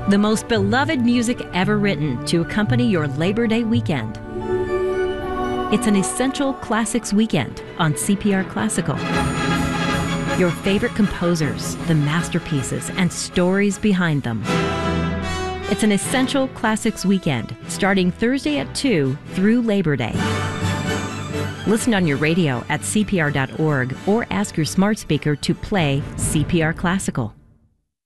The most beloved music ever written to accompany your Labor Day weekend. It's an essential classics weekend on CPR Classical. Your favorite composers, the masterpieces, and stories behind them. It's an essential classics weekend starting Thursday at 2 through Labor Day. Listen on your radio at cpr.org or ask your smart speaker to play CPR Classical.